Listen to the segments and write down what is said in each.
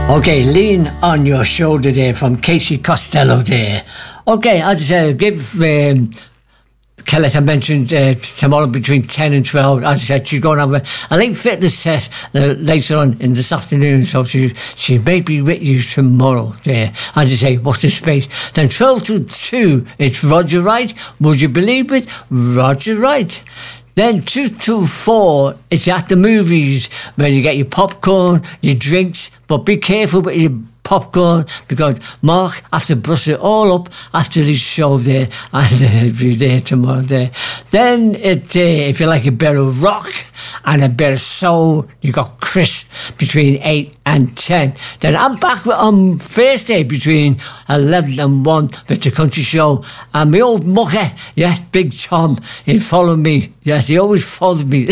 Okay, Lean on Your Shoulder there from Casey Costello there. Okay, as I said, give Kellett, I mentioned tomorrow between 10 and 12. As I said, she's going to have a late fitness test later on in this afternoon, so she may be with you tomorrow there. As I say, watch the space. Then 12 to 2, it's Roger Wright. Would you believe it? Roger Wright. Then 2 to 4, it's at the movies where you get your popcorn, your drinks, but be careful with your popcorn because Mark has to brush it all up after his show there and he'll be there tomorrow there. Then if you like a bit of rock and a bit of soul, you got Chris between 8 and 10. Then I'm back on Thursday between 11 and 1 with the country show, and my old mucker, yes, Big Tom, he followed me, yes, he always followed me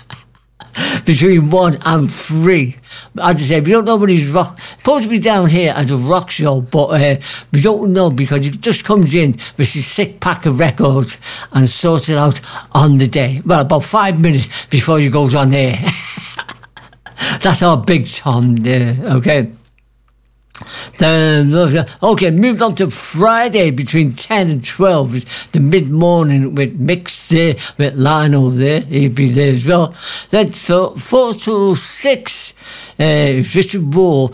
between 1 and 3. As I say, we don't know what he's supposed to be down here as a rock show, but we don't know because he just comes in with his sick pack of records and sorts it out on the day. Well, about 5 minutes before he goes on air. That's our Big Tom there, okay? Then, okay, moved on to Friday between 10 and 12. It's the mid-morning with Mix there, with Lionel there. He'll be there as well. Then 4 to 6, Richard Wall,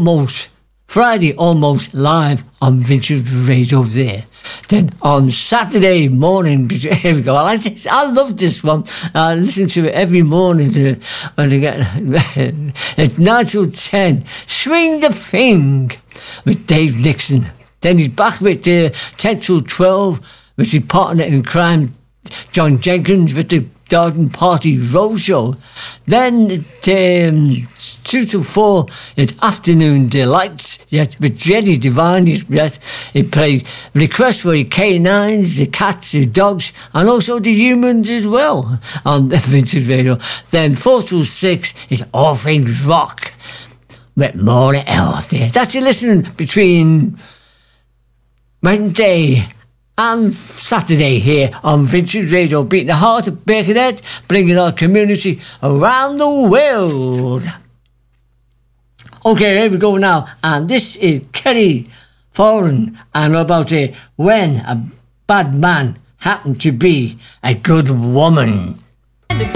Friday almost live on Vintage Radio there. Then on Saturday morning, here we go. I like this. I love this one. I listen to it every morning when I get it's 9 till 10. Swing the Thing with Dave Nixon. Then he's back with 10 till 12 with his partner in crime, John Jenkins, with the Garden Party Roadshow. Then 2 to 4 is Afternoon Delights, yes, with Jenny Divine, yes. He played requests for the K9s, the cats, the dogs, and also the humans as well on Vintage Radio. Then 4 to 6 is All Things Rock with Maura Elf there. That's your listening between Wednesday and Saturday here on Vintage Radio, beating the heart of Birkenhead, bringing our community around the world. Okay, here we go now, and this is Kerry Foran, and about when a bad man happened to be a good woman.